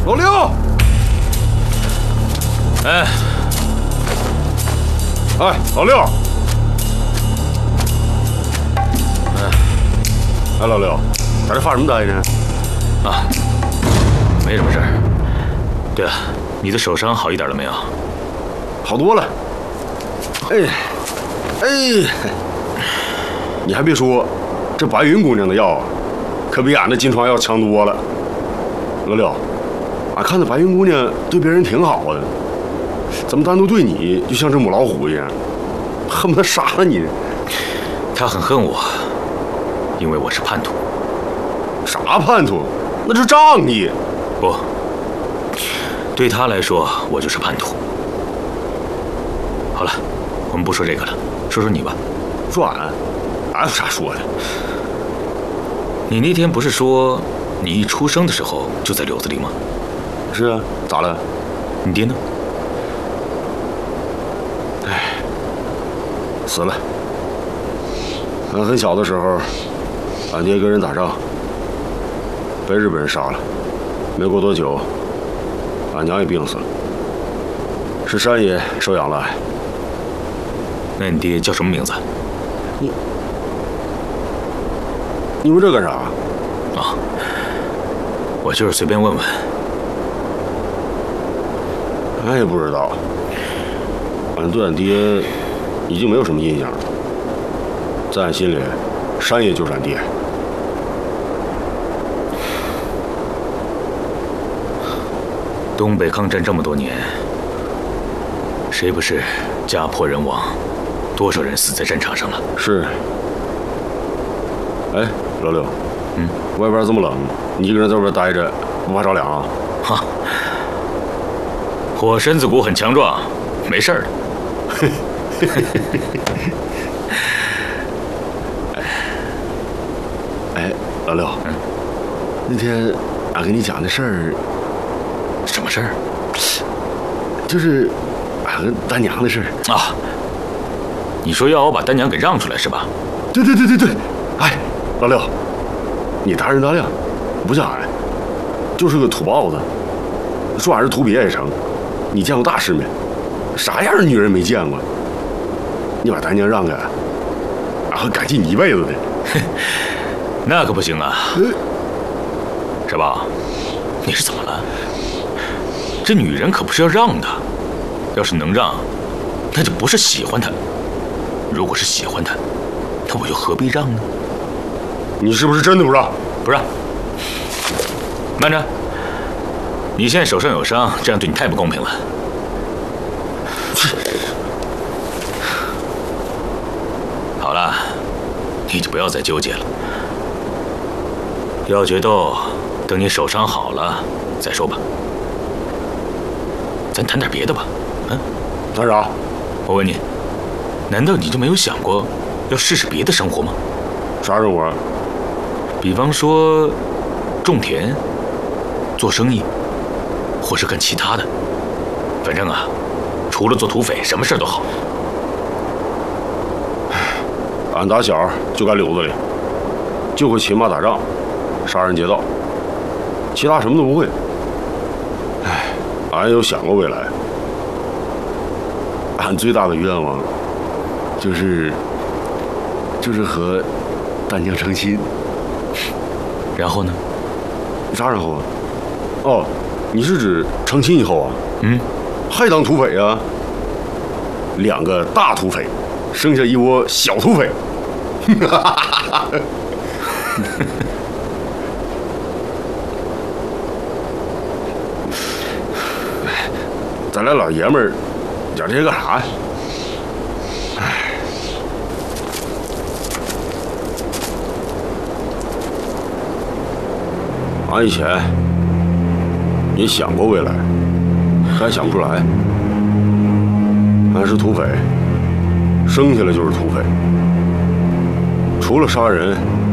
老六， 哎， 老六，老六，在这发什么呆呢？ 啊，没什么事儿。对了，你的手伤好一点了没有？ 好多了。你还别说，这白云姑娘的药啊，可比俺这金疮药强多了。老六，俺看这白云姑娘对别人挺好的，怎么单独对你就像只母老虎一样，恨不得杀了你？ 他很恨我，因为我是叛徒。 啥叛徒？那是仗义。 不，对他来说，我就是叛徒。好了，我们不说这个了，说说你吧。 说俺有啥说的？ 你那天不是说你一出生的时候就在瘤子里吗？ 是啊，咋了？ 你爹呢？ 死了。俺很小的时候，俺爹跟人打仗，被日本人杀了。没过多久，俺娘也病死了，是山爷收养了俺。 那你爹叫什么名字？ 你问这干啥？ 啊，我就是随便问问。 俺也不知道，俺对俺爹已经没有什么印象了。在俺心里，山爷就是俺爹。 东北抗战这么多年，谁不是家破人亡？多少人死在战场上了？ 是。老六，外边这么冷，你一个人在外边待着，不怕着凉啊？ 哈，我身子骨很强壮，没事的。 老六，那天俺跟你讲的事儿， 什么事儿？ 就是俺跟丹娘的事儿啊。你说要我把丹娘给让出来是吧？ 对。老六，你大人大量，不像俺，就是个土包子。说俺是土鳖也成，你见过大世面，啥样的女人没见过？你把丹娘让给俺，俺会感激你一辈子的。 那可不行啊！是吧？你是怎么了？这女人可不是要让的，要是能让，那就不是喜欢她。如果是喜欢她，那我又何必让呢？ 你是不是真的不让？ 不让。慢着，你现在手上有伤，这样对你太不公平了。好了，你就不要再纠结了。要决斗，等你手伤好了再说吧。咱谈点别的吧。 谈啥？ 我问你，难道你就没有想过要试试别的生活吗？ 啥生活？ 比方说种田、做生意，或是干其他的。反正啊，除了做土匪，什么事都好。 俺打小就干瘤子里，就会骑马打仗、杀人劫盗，其他什么都不会。俺有想过未来，俺最大的愿望就是和丹娘成亲。 然后呢？ 啥然后啊？哦，你是指成亲以后啊？还当土匪啊？2个大土匪，剩下一窝小土匪。咱俩老爷们儿讲这些干啥呀？俺以前也想过未来，还想不出来。俺是土匪，生下来就是土匪，除了杀人，